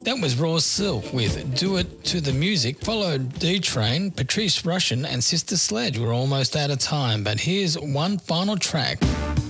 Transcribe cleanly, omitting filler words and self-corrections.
That was Raw Silk with Do It to the Music, followed D-Train, Patrice Rushen and Sister Sledge. We're almost out of time, but here's one final track.